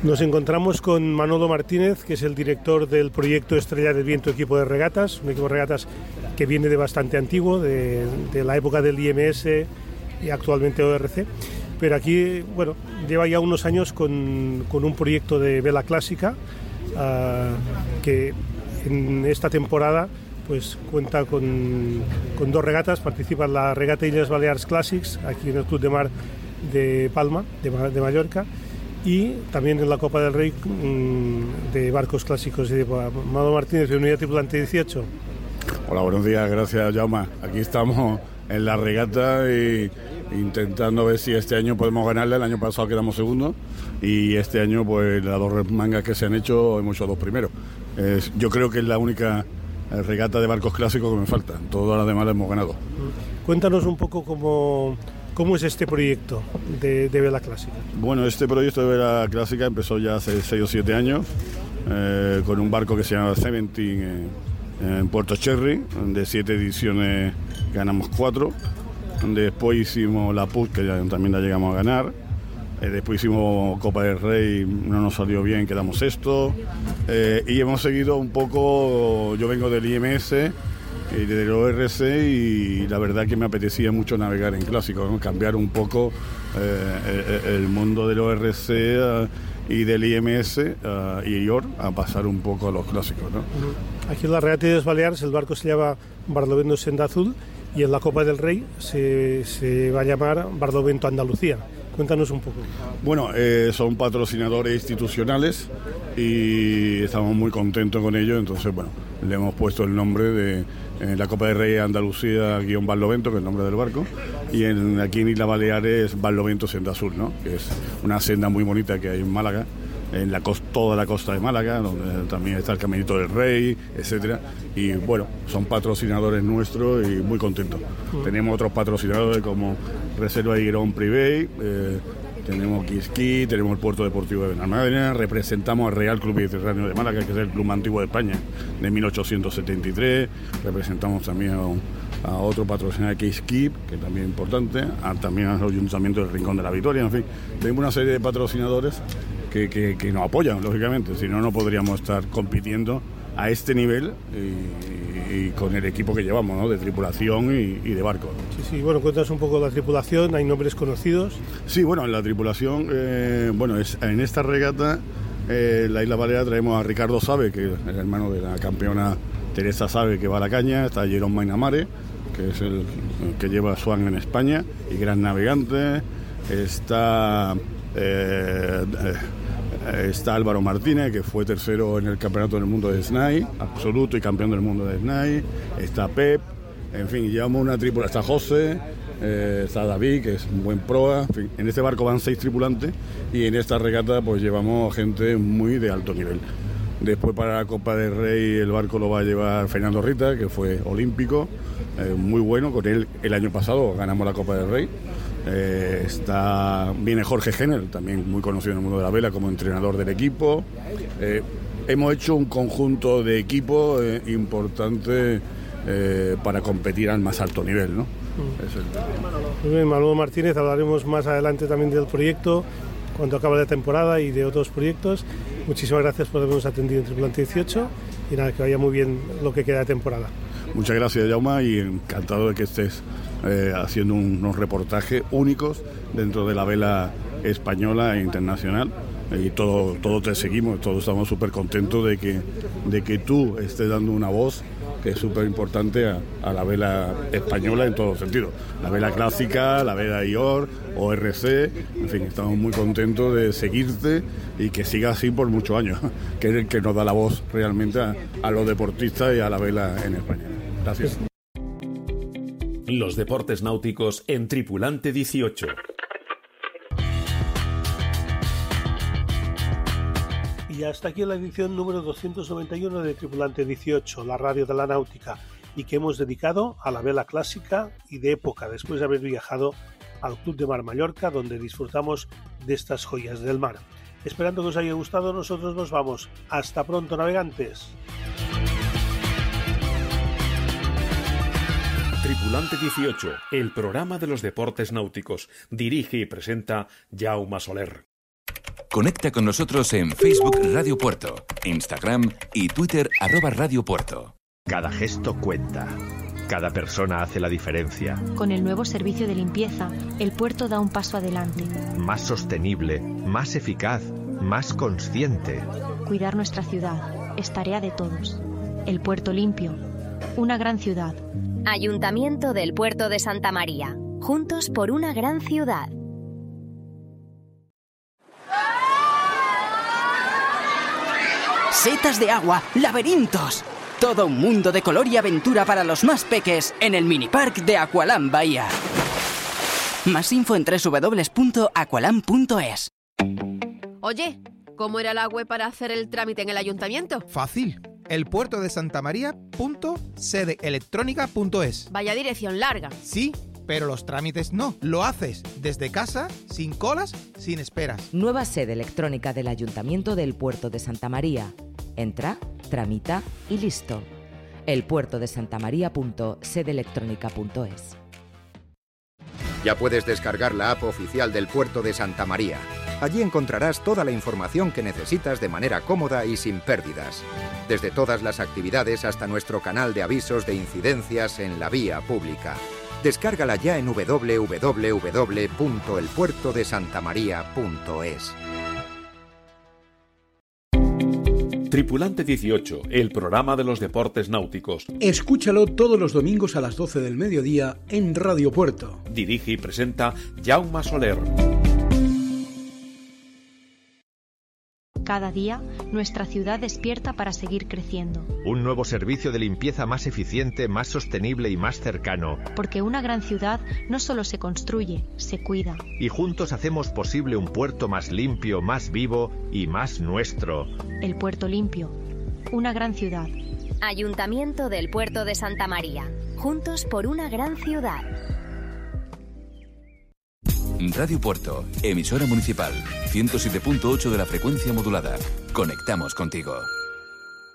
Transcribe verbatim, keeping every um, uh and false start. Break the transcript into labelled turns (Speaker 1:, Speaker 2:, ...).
Speaker 1: Nos encontramos con Manolo Martínez, que es el director del proyecto Estrella del Viento Equipo de Regatas, un equipo de regatas que viene de bastante antiguo, de, de la época del I M S y actualmente O R C, pero aquí, bueno, lleva ya unos años con, con un proyecto de vela clásica uh, que en esta temporada pues cuenta con, con dos regatas. Participa en la regata Illes Balears Classics aquí en el Club de Mar de Palma, de, de Mallorca, y también en la Copa del Rey mmm, de barcos clásicos. Manolo Martínez, de Unidad Tripulante dieciocho.
Speaker 2: Hola, buenos días, gracias, Jaume. Aquí estamos en la regata y intentando ver si este año podemos ganarle. El año pasado quedamos segundos y este año, pues las dos mangas que se han hecho, hemos hecho dos primeros. Es, yo creo que es la única regata de barcos clásicos que me falta. Todas las demás las hemos ganado.
Speaker 1: Cuéntanos un poco cómo, cómo es este proyecto de, de vela clásica.
Speaker 2: Bueno, este proyecto de vela clásica empezó ya hace seis o siete años eh, con un barco que se llama Seventeen en, en Puerto Cherry. De siete ediciones ganamos cuatro. Después hicimos la P U C, que ya también la llegamos a ganar. Eh, después hicimos Copa del Rey, no nos salió bien, quedamos sexto. Eh, y hemos seguido un poco, yo vengo del I M S y del O R C, y la verdad que me apetecía mucho navegar en clásicos, ¿no? Cambiar un poco eh, el, el mundo del O R C uh, y del I M S uh, y I O R a pasar un poco a los clásicos, ¿no?
Speaker 1: Aquí en la regata Illes Balears el barco se llama Barlovento Senda Azul, y en la Copa del Rey se, se va a llamar Barlovento Andalucía. Cuéntanos un poco.
Speaker 2: Bueno, eh, son patrocinadores institucionales y estamos muy contentos con ellos. Entonces, bueno, le hemos puesto el nombre de eh, la Copa del Rey Andalucía guión Barlovento, que es el nombre del barco, y en, aquí en Islas Baleares Barlovento Senda Azul, ¿no? Que es una senda muy bonita que hay en Málaga, en la costa, toda la costa de Málaga, donde también está el Caminito del Rey, etcétera. Y bueno, son patrocinadores nuestros y muy contentos. Uh-huh. Tenemos otros patrocinadores como Reserva de Higuerón Privé, eh, tenemos Quisquí, tenemos el Puerto Deportivo de Benalmádena, representamos al Real Club Mediterráneo de Málaga, que es el club más antiguo de España, de mil ochocientos setenta y tres, representamos también a, un, a otro patrocinador, Quisquí, que también es importante, a, también al Ayuntamiento del Rincón de la Victoria, en fin, tenemos una serie de patrocinadores que, que, que nos apoyan, lógicamente, si no, no podríamos estar compitiendo a este nivel y, y con el equipo que llevamos, ¿no? De tripulación y, y de barco.
Speaker 1: Sí, sí, bueno, cuéntanos un poco la tripulación, ¿hay nombres conocidos?
Speaker 2: Sí, bueno, en la tripulación, eh, bueno, es, en esta regata, eh, la Isla Balear, traemos a Ricardo Sabe, que es el hermano de la campeona Teresa Sabe, que va a la caña, está Jerón Mainamare, que es el, el que lleva Swan en España, y gran navegante, está... Eh, eh, Está Álvaro Martínez, que fue tercero en el Campeonato del Mundo de S N A I, absoluto y campeón del mundo de S N A I. Está Pep, en fin, llevamos una tripulación. Está José, eh, está David, que es un buen proa. En fin, en este barco van seis tripulantes y en esta regata pues llevamos gente muy de alto nivel. Después, para la Copa del Rey, el barco lo va a llevar Fernando Rita, que fue olímpico, eh, muy bueno. Con él el año pasado ganamos la Copa del Rey. Eh, está viene Jorge Jenner, también muy conocido en el mundo de la vela como entrenador del equipo. Eh, hemos hecho un conjunto de equipo eh, importante eh, para competir al más alto nivel, ¿no? Mm. Es el...
Speaker 1: Muy bien, Manolo Martínez, hablaremos más adelante también del proyecto cuando acabe la temporada y de otros proyectos. Muchísimas gracias por habernos atendido en Tripulante dieciocho y nada, que vaya muy bien lo que queda de temporada.
Speaker 2: Muchas gracias, Jaume, y encantado de que estés eh, haciendo unos reportajes únicos dentro de la vela española e internacional. Y todo, todo te seguimos, todos estamos súper contentos de que, de que tú estés dando una voz que es súper importante a, a la vela española en todos los sentidos. La vela clásica, la vela I O R, O R C, en fin, estamos muy contentos de seguirte y que siga así por muchos años, que es el que nos da la voz realmente a, a los deportistas y a la vela en España. Gracias.
Speaker 3: Los deportes náuticos en Tripulante dieciocho.
Speaker 1: Y hasta aquí la edición número doscientos noventa y uno de Tripulante dieciocho, la radio de la náutica, y que hemos dedicado a la vela clásica y de época, después de haber viajado al Club de Mar Mallorca, donde disfrutamos de estas joyas del mar. Esperando que os haya gustado, nosotros nos vamos. Hasta pronto, navegantes.
Speaker 3: Tripulante dieciocho, el programa de los deportes náuticos. Dirige y presenta Jaume Soler.
Speaker 4: Conecta con nosotros en Facebook Radio Puerto, Instagram y Twitter arroba Radio Puerto.
Speaker 5: Cada gesto cuenta. Cada persona hace la diferencia.
Speaker 6: Con el nuevo servicio de limpieza, el puerto da un paso adelante.
Speaker 5: Más sostenible, más eficaz, más consciente.
Speaker 6: Cuidar nuestra ciudad es tarea de todos. El puerto limpio, una gran ciudad.
Speaker 7: Ayuntamiento del Puerto de Santa María. Juntos por una gran ciudad.
Speaker 8: Setas de agua, laberintos. Todo un mundo de color y aventura para los más peques en el minipark de Aqualand Bahía. Más info en doble u doble u doble u punto aqualand punto es.
Speaker 9: Oye, ¿cómo era la web para hacer el trámite en el ayuntamiento?
Speaker 10: Fácil. el puerto de santa maría punto sede electrónica punto es.
Speaker 9: Vaya dirección larga.
Speaker 10: Sí, pero los trámites no. Lo haces desde casa, sin colas, sin esperas.
Speaker 11: Nueva sede electrónica del Ayuntamiento del Puerto de Santa María. Entra, tramita y listo. el puerto de santa maría punto sede electrónica punto es.
Speaker 12: Ya puedes descargar la app oficial del Puerto de Santa María. Allí encontrarás toda la información que necesitas de manera cómoda y sin pérdidas. Desde todas las actividades hasta nuestro canal de avisos de incidencias en la vía pública. Descárgala ya en doble u doble u doble u punto el puerto de santa maría punto es.
Speaker 3: Tripulante dieciocho, el programa de los deportes náuticos.
Speaker 13: Escúchalo todos los domingos a las doce del mediodía en Radio Puerto.
Speaker 3: Dirige y presenta Jaume Soler.
Speaker 6: Cada día, nuestra ciudad despierta para seguir creciendo.
Speaker 5: Un nuevo servicio de limpieza más eficiente, más sostenible y más cercano.
Speaker 6: Porque una gran ciudad no solo se construye, se cuida.
Speaker 5: Y juntos hacemos posible un puerto más limpio, más vivo y más nuestro.
Speaker 6: El puerto limpio. Una gran ciudad.
Speaker 7: Ayuntamiento del Puerto de Santa María. Juntos por una gran ciudad.
Speaker 4: Radio Puerto, emisora municipal, ciento siete punto ocho de la frecuencia modulada. Conectamos contigo.